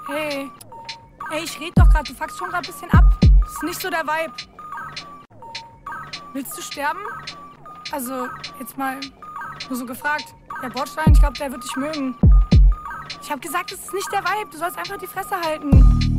Hey. Ey, ich red doch gerade. Du fuckst schon gerade ein bisschen ab. Das ist nicht so der Vibe. Willst du sterben? Also, jetzt mal nur so gefragt. Der Bordstein, ich glaube, der wird dich mögen. Ich hab gesagt, das ist nicht der Vibe. Du sollst einfach die Fresse halten.